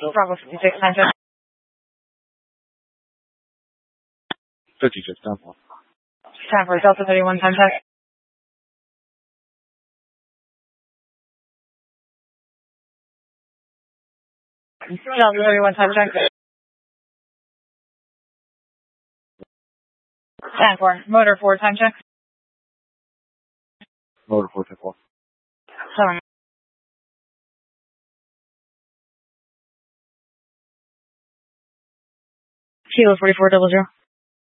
Bravo 56, time check. 56, time for. Time for Delta 31, time check. Delta 31, time check. Time for Motor 4, time check. Motor 4, time for. Sorry. Kilo 4400.